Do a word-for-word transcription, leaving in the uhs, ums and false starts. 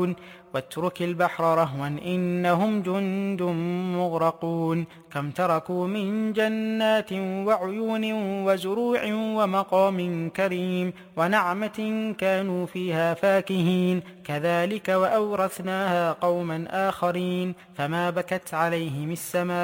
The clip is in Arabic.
يعملون واترك البحر رهوا إنهم جند مغرقون كم تركوا من جنات وعيون وزروع ومقام كريم ونعمة كانوا فيها فاكهين كذلك وأورثناها قوما آخرين فما بكت عليهم السماء